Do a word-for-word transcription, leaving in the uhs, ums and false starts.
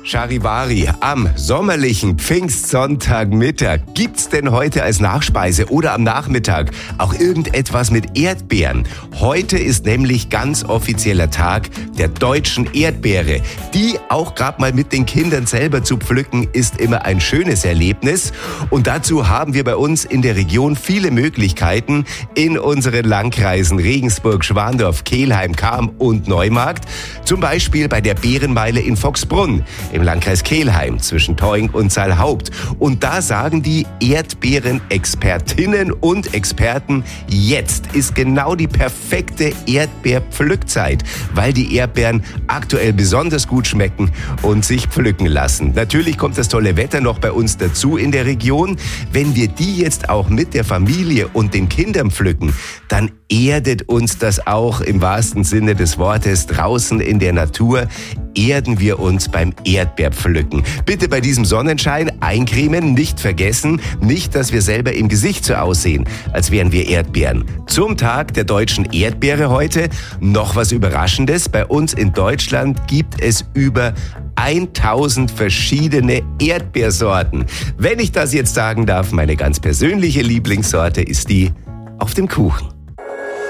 Charivari am sommerlichen Pfingstsonntagmittag. Gibt's denn heute als Nachspeise oder am Nachmittag auch irgendetwas mit Erdbeeren? Heute ist nämlich ganz offizieller Tag der deutschen Erdbeere. Die auch gerade mal mit den Kindern selber zu pflücken, ist immer ein schönes Erlebnis. Und dazu haben wir bei uns in der Region viele Möglichkeiten in unseren Landkreisen Regensburg, Schwandorf, Kelheim, Cham und Neumarkt. Zum Beispiel bei der Beerenmeile in Foxbrunn im Landkreis Kelheim zwischen Teuing und Saalhaupt. Und da sagen die Erdbeeren-Expertinnen und Experten, jetzt ist genau die perfekte Erdbeerpflückzeit, weil die Erdbeeren aktuell besonders gut schmecken und sich pflücken lassen. Natürlich kommt das tolle Wetter noch bei uns dazu in der Region. Wenn wir die jetzt auch mit der Familie und den Kindern pflücken, dann erdet uns das auch im wahrsten Sinne des Wortes. Draußen in der Natur erden wir uns beim Erdbeerpflücken. Bitte bei diesem Sonnenschein eincremen, nicht vergessen, nicht, dass wir selber im Gesicht so aussehen, als wären wir Erdbeeren. Zum Tag der deutschen Erdbeere heute noch was Überraschendes. Bei uns in Deutschland gibt es über tausend verschiedene Erdbeersorten. Wenn ich das jetzt sagen darf, meine ganz persönliche Lieblingssorte ist die auf dem Kuchen.